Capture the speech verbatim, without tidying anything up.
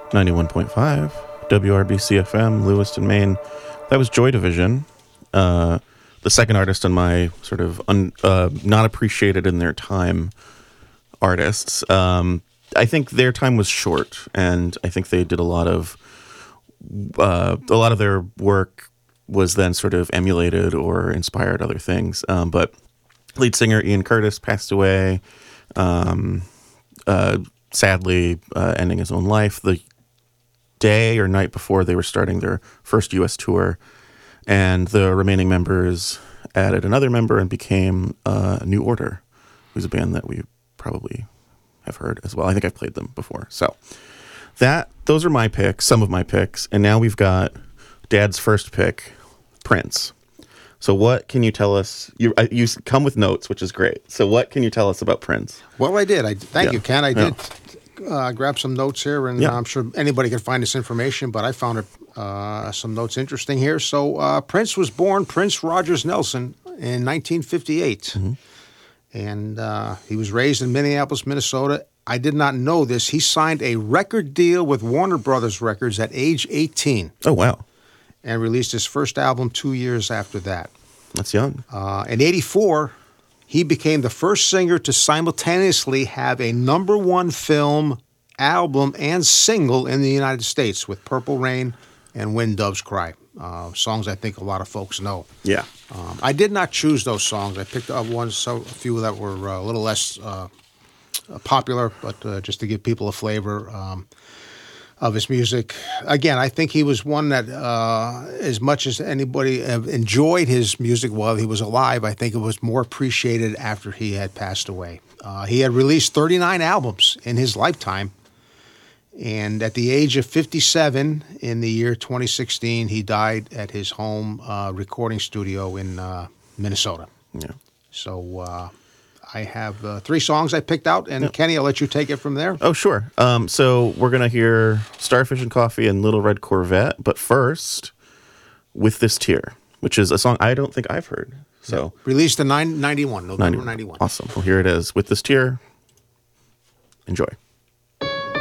ninety-one point five W R B C F M, Lewiston, Maine. That was Joy Division, uh, the second artist on my sort of un, uh, not appreciated in their time artists. Um, I think their time was short, and I think they did a lot of uh, a lot of their work was then sort of emulated or inspired other things. Um, but lead singer Ian Curtis passed away, um, uh, sadly uh, ending his own life the day or night before they were starting their first U S tour. And the remaining members added another member and became uh, New Order, who's a band that we probably have heard as well. I think I've played them before. So that those are my picks, some of my picks. And now we've got Dad's first pick, Prince. So what can you tell us? You you come with notes, which is great. So what can you tell us about Prince? Well, I did. I Thank yeah. you, Ken. I yeah. did uh, grab some notes here, and yeah. I'm sure anybody can find this information, but I found it, uh, some notes interesting here. So uh, Prince was born Prince Rogers Nelson in nineteen fifty-eight, mm-hmm. and uh, he was raised in Minneapolis, Minnesota. I did not know this. He signed a record deal with Warner Brothers Records at age eighteen. Oh, wow. And released his first album two years after that. That's young. Uh, in eighty-four, he became the first singer to simultaneously have a number one film, album, and single in the United States with Purple Rain and When Doves Cry, uh, songs I think a lot of folks know. Yeah. Um, I did not choose those songs. I picked up ones, so a few that were uh, a little less uh, popular, but uh, just to give people a flavor um, of his music. Again, I think he was one that, uh, as much as anybody enjoyed his music while he was alive, I think it was more appreciated after he had passed away. Uh, he had released thirty-nine albums in his lifetime, and at the age of fifty-seven, in the year twenty sixteen, he died at his home uh, recording studio in uh, Minnesota. Yeah. So uh, I have uh, three songs I picked out, and yep. Kenny, I'll let you take it from there. Oh, sure. Um, so we're going to hear Starfish and Coffee and Little Red Corvette, but first, With This Tear, which is a song I don't think I've heard. So yeah. Released in ninety-one, November ninety-one. Awesome. Well, here it is, With This Tear. Enjoy.